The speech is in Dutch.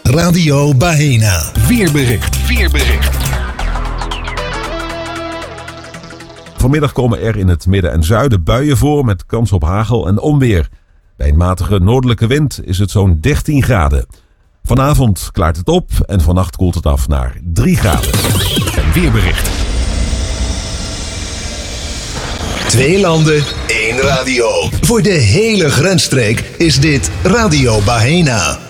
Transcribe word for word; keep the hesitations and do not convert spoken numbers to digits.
Radio Baena. Weerbericht. Weerbericht. Vanmiddag komen er in het midden en zuiden buien voor met kans op hagel en onweer. Bij een matige noordelijke wind is het zo'n dertien graden. Vanavond klaart het op en vannacht koelt het af naar drie graden. Een weerbericht. Twee landen, één radio. Voor de hele grensstreek is dit Radio Baena.